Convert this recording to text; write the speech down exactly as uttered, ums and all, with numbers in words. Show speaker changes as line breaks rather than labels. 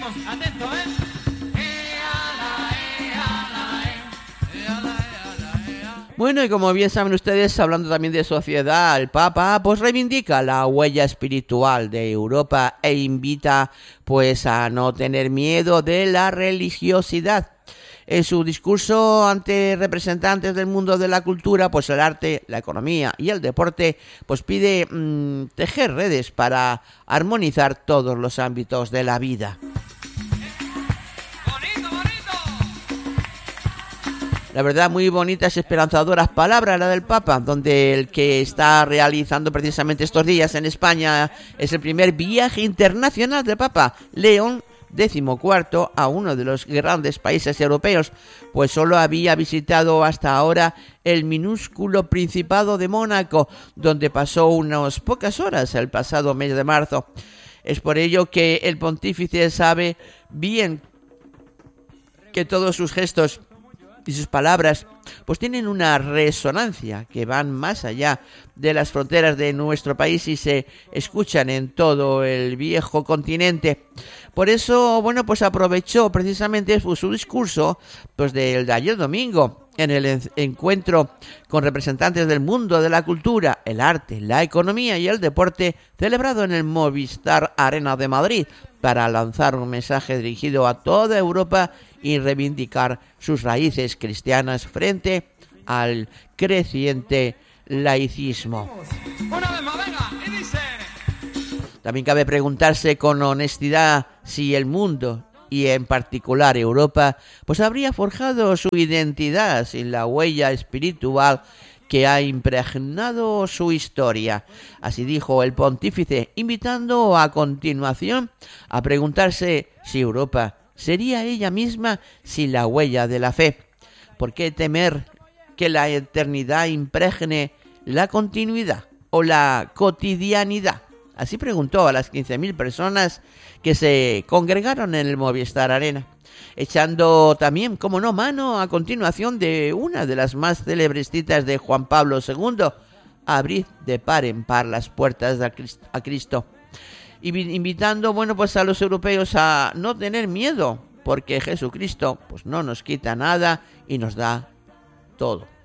seguimos, atento, ¿eh?
Bueno, y como bien saben ustedes, hablando también de sociedad, el Papa pues reivindica la huella espiritual de Europa e invita pues a no tener miedo de la religiosidad. En su discurso ante representantes del mundo de la cultura, pues el arte, la economía y el deporte, pues pide mmm, tejer redes para armonizar todos los ámbitos de la vida. La verdad, muy bonitas y esperanzadoras palabras la del Papa, donde el que está realizando precisamente estos días en España es el primer viaje internacional del Papa León decimocuarto a uno de los grandes países europeos, pues solo había visitado hasta ahora el minúsculo Principado de Mónaco, donde pasó unas pocas horas el pasado mes de marzo. Es por ello que el pontífice sabe bien que todos sus gestos y sus palabras pues tienen una resonancia que van más allá de las fronteras de nuestro país y se escuchan en todo el viejo continente. Por eso, bueno, pues aprovechó precisamente su discurso pues del de ayer domingo en el encuentro con representantes del mundo de la cultura, el arte, la economía y el deporte celebrado en el Movistar Arena de Madrid para lanzar un mensaje dirigido a toda Europa y reivindicar sus raíces cristianas frente al creciente laicismo.
Una vez más, venga, y dice...
También cabe preguntarse con honestidad si el mundo, y en particular Europa, pues habría forjado su identidad sin la huella espiritual que ha impregnado su historia. Así dijo el pontífice, invitando a continuación a preguntarse si Europa sería ella misma sin la huella de la fe. ¿Por qué temer que la eternidad impregne la continuidad o la cotidianidad? Así preguntó a las quince mil personas que se congregaron en el Movistar Arena, echando también, como no, mano a continuación de una de las más célebres citas de Juan Pablo segundo, abrid de par en par las puertas a Cristo, invitando, bueno, pues a los europeos a no tener miedo, porque Jesucristo pues no nos quita nada y nos da todo.